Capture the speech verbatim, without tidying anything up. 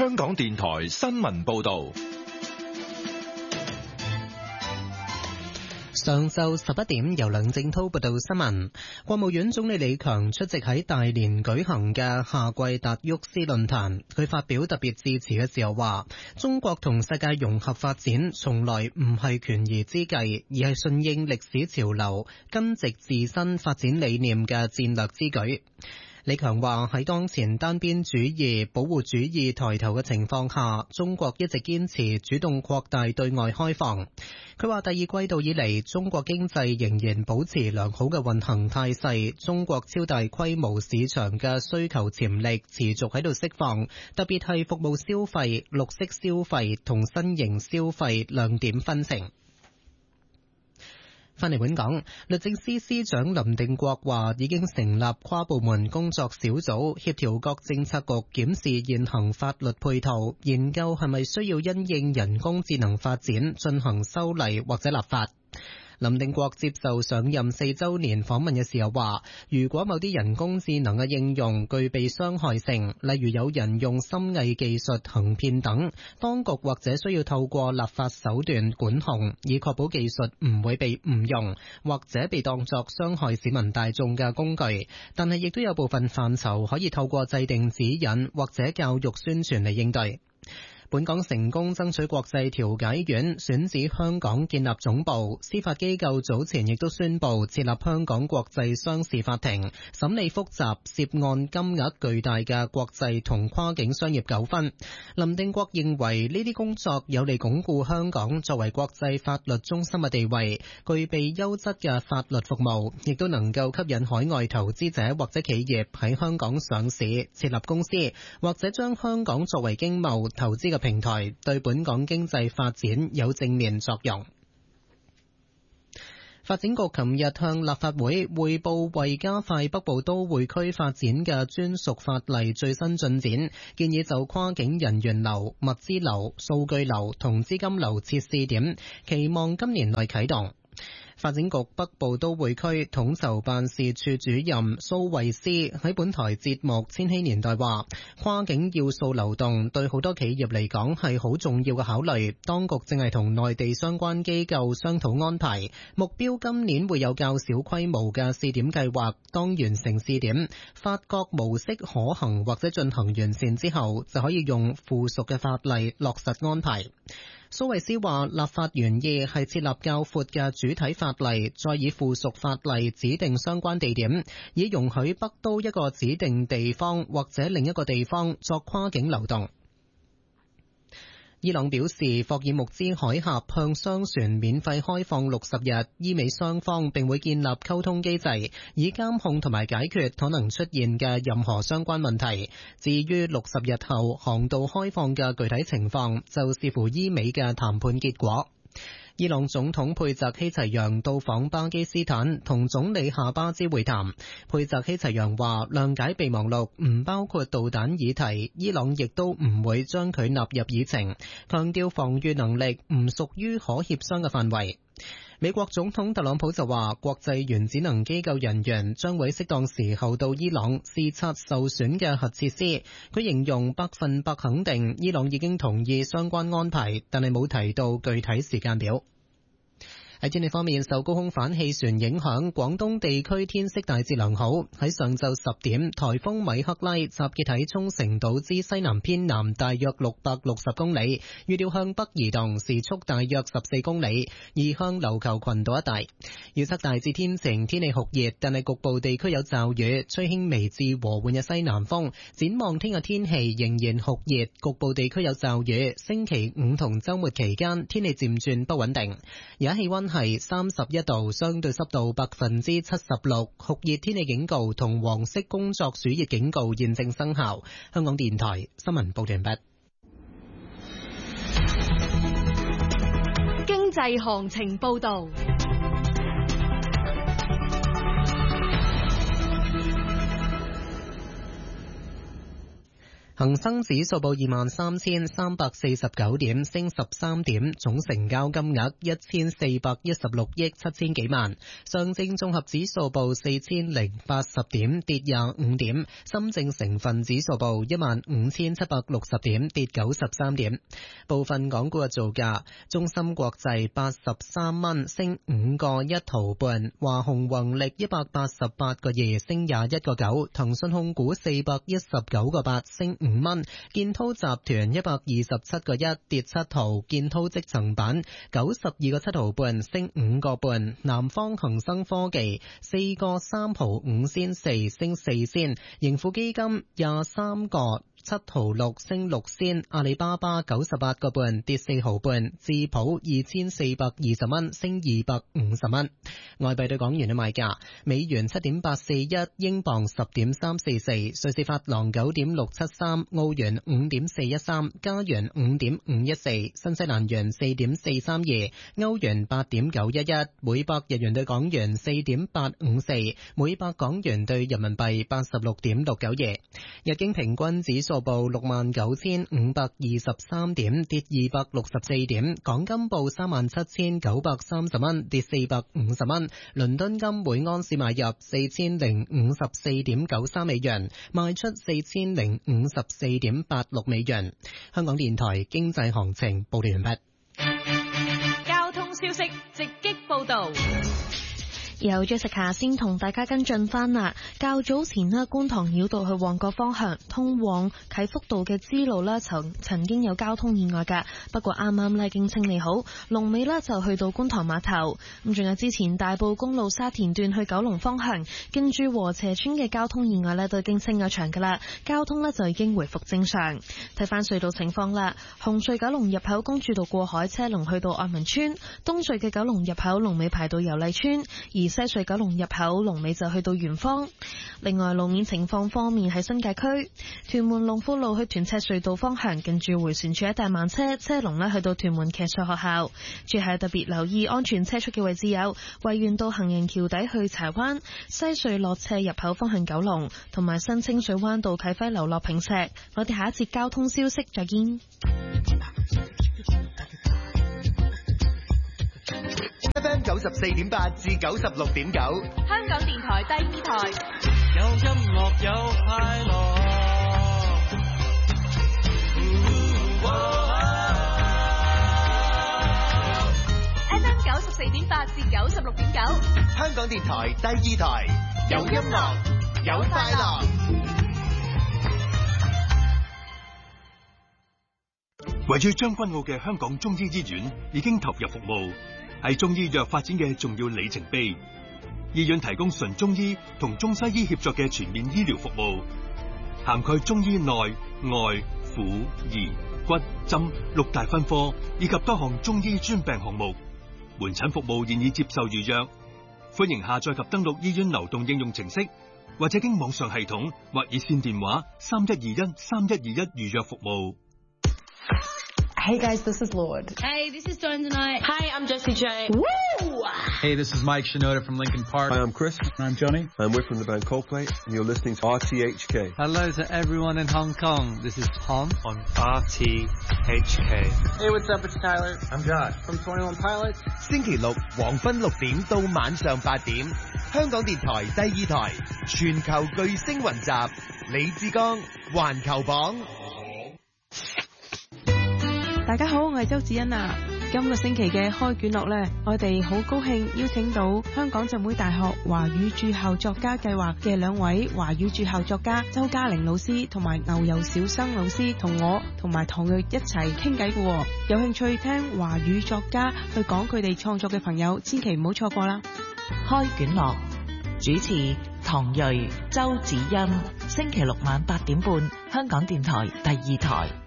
香港電台新聞報道。 上晝十一點，由梁正濤報道新聞。國務院總理李強出席喺大連舉行嘅夏季達沃斯論壇，佢發表特別致辭嘅時候話，中國同世界融合發展從來唔係權宜之計，而係順應歷史潮流、根植自身發展理念嘅戰略之舉。李強話，喺當前單邊主義、保護主義抬頭嘅情況下，中國一直堅持主動擴大對外開放。佢話第二季度以嚟，中國經濟仍然保持良好嘅運行態勢，中國超大規模市場嘅需求潛力持續喺度釋放，特別係服務消費、綠色消費同新型消費亮點紛呈。翻嚟本港，律政司司長林定國話已經成立跨部門工作小組，協調各政策局檢視現行法律配套，研究係咪需要因應人工智能發展進行修例或者立法。林定國接受上任四週年訪問嘅時候話，如果某啲人工智能嘅應用具備傷害性，例如有人用深偽技術行騙等，當局或者需要透過立法手段管控，以確保技術唔會被誤用，或者被當作傷害市民大眾嘅工具。但係亦都有部分範疇可以透過制定指引或者教育宣傳嚟應對。本港成功爭取國際調解院選址香港建立總部，司法機構早前亦都宣布設立香港國際商事法庭，審理複雜涉案金額巨大嘅國際同跨境商業糾紛。林定國認為呢啲工作有利鞏固香港作為國際法律中心嘅地位，具備優質嘅法律服務，亦都能夠吸引海外投資者或者企業喺香港上市設立公司，或者將香港作為經貿投資嘅平台，對本港經濟發展有正面作用。發展局琴日向立法會匯報為加快北部都會區發展嘅專屬法例最新進展，建議就跨境人員流、物資流、數據流同資金流設試點，期望今年內啟動。發展局北部都會區統籌辦事處主任蘇慧思喺本台節目《千禧年代》話，跨境要素流動對好多企業嚟講係好重要嘅考慮，當局正係同內地相關機構商討安排，目標今年會有較小規模嘅試點計劃，當完成試點，發覺模式可行或者進行完善之後，就可以用附屬嘅法例落實安排。蘇慧思話，立法原意係設立較闊嘅主體法例，再以附屬法例指定相關地點，以容許北都一個指定地方或者另一個地方作跨境流動。伊朗表示，霍爾木茲海峽向商船免費開放六十日，伊美雙方並會建立溝通機制，以監控同埋解決可能出現嘅任何相關問題。至於六十日後航道開放嘅具體情況，就視乎伊美嘅談判結果。伊朗總統佩澤希齊揚到訪巴基斯坦，同總理夏巴茲會談。佩澤希齊揚話，諒解備忘錄唔包括導彈議題，伊朗亦都唔會將佢納入議程，強調防禦能力唔屬於可協商嘅範圍。美國總統特朗普就話，國際原子能機構人員將會適當時候到伊朗視察受損嘅核設施。佢形容百分百肯定伊朗已經同意相關安排，但係冇提到具體時間表。喺天氣方面，受高空反氣旋影響，廣東地區天色大致良好。喺上晝十點，颱風米克拉集結喺沖繩島之西南偏南大約六百六十公里，預料向北移動，時速大約十四公里，移向琉球群島一帶。預測大致天晴，天氣酷熱，但係局部地區有驟雨，吹輕微至和緩嘅西南風。展望聽日天氣仍然酷熱，局部地區有驟雨。星期五同週末期間天氣漸轉不穩定。而家氣溫係三十一度，相對濕度百分之七十六，酷熱天氣警告同黃色工作暑熱警告現正生效。香港電台新聞報道完畢。 經濟行情報道。 恒生指數報二萬三千三百四十九點，升十三點，總成交金額一千四百一十六億七千幾萬。上證綜合指數報四千零八十點，跌廿五點。深證成分指數報一萬五千七百六十點，跌九十三點。部分港股嘅造價：中芯國際八十三蚊，升五個一毫半；華虹宏力一百八十八個二，升廿一個九；騰訊控股四百一十九個八，升五蚊；建滔集團一百二十七個一，跌七毫；建滔積層板九十二個七毫半，升五個半；南方恒生科技四個三毫五仙四，升四仙；盈富基金廿三個七毫六，升六仙；阿里巴巴九十八個半，跌四毫半；智普二千四百二十蚊，升二百五十蚊。外幣對港元嘅賣價：美元七點八四一，英鎊十點三四四，瑞士法郎九點六七三，澳元五點四一三，加元五點五一四，新西蘭元四點四三二，歐元八點九一一，每百日元對港元四點八五四，每百港元對人民幣八十六點六九二。日經平均指數報六萬九千五百二十三點，跌二百六十四點。港金報三萬七千九百三十蚊，跌四百五十蚊。倫敦金每盎司買入四千零五十四點九三美元，賣出四千零五十四點八六美元。香港電台經濟行情報道完畢。 交通消息直擊報道。 有 Jessica 先同大家跟進翻啦。較早前呢，觀塘繞道去旺角方向通往啟福道嘅支路呢，曾曾經有交通意外㗎，不過啱啱呢已經清理好，龍尾呢就去到觀塘碼頭。咁仲有之前大埔公路沙田段去九龍方向近住禾輋村嘅交通意外呢，都已經清咗場㗎啦，交通呢就已經回復正常。睇翻隧道情況啦，紅隧九龍入口公主道過海車龍去到愛民村，東隧嘅九龍入口龍尾排到油麗村，而西隧九龍入口龍尾就去到元芳。另外路面情況方面，喺新界區屯門龍富路去屯赤隧道方向近住回旋處一帶慢車，車龍呢去到屯門騎術學校。最後特別留意安全車速嘅位置有維園道行人橋底去柴灣，西隧落斜入口方向九龍，同埋新清水灣道啟輝樓落坪石。我哋下一節交通消息再見。 F M 九十四點八至九十六點九， 香港電台第二台， 有音樂有快樂。 F M 九十四點八至九十六點九， 香港電台第二台，有音樂有快樂。 位於將軍澳嘅香港中醫醫院已經投入服務，係中醫藥發展嘅重要里程碑。醫院提供純中醫同中西醫協作嘅全面醫療服務，涵蓋中醫內外婦兒骨針六大分科，以及多項中醫專病項目。門診服務現已接受預約，歡迎下載及登錄醫院流動應用程式，或者經網上系統或熱線電話三一二一三一二一預約服務。 Hey guys, this is Lord. Hey, this is Joan tonight. Hi, I'm Jessie J. Woo! Hey, this is Mike Shinoda from Linkin Park. Hi, I'm Chris. I'm Johnny. And we're from the band Coldplay, and you're listening to R T H K. Hello to everyone in Hong Kong. This is Tom on R T H K. Hey, what's up? It's Tyler. I'm Josh from twenty-one Pilots. 星期六黃昏六點到晚上八點，香港電台第二台全球巨星雲集，李志剛環球榜。 大家好，我係周子欣啊。今個星期嘅開卷樂呢，我哋好高興邀請到香港浸會大學華語駐校作家計劃嘅兩位華語駐校作家周嘉玲老師同埋牛油小生老師，同我同埋唐睿一齊傾偈嘅。有興趣聽華語作家去講佢哋創作嘅朋友，千祈唔好錯過啦。 開卷樂主持唐睿、周子欣，星期六晚八點半，香港電台第二台。